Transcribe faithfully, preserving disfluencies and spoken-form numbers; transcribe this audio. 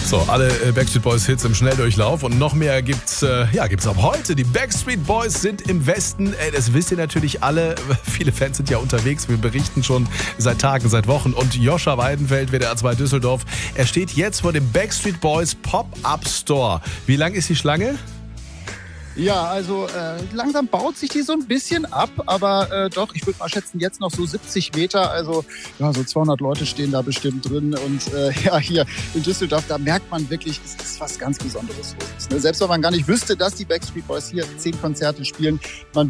So, alle äh, Backstreet Boys Hits im Schnelldurchlauf und noch mehr gibt's, äh, ja, gibt's ab heute. Die Backstreet Boys sind im Westen. Äh, das wisst ihr natürlich alle. Viele Fans sind ja unterwegs. Wir berichten schon seit Tagen, seit Wochen. Und Joscha Weidenfeld, W D R zwei Düsseldorf, er steht jetzt vor dem Backstreet Boys Pop-Up Store. Wie lang ist die Schlange? Ja, also äh, langsam baut sich die so ein bisschen ab, aber äh, doch, ich würde mal schätzen, jetzt noch so siebzig Meter, also ja, so zweihundert Leute stehen da bestimmt drin und äh, ja, hier in Düsseldorf, da merkt man wirklich, es ist was ganz Besonderes los. Ne? Selbst wenn man gar nicht wüsste, dass die Backstreet Boys hier zehn Konzerte spielen, man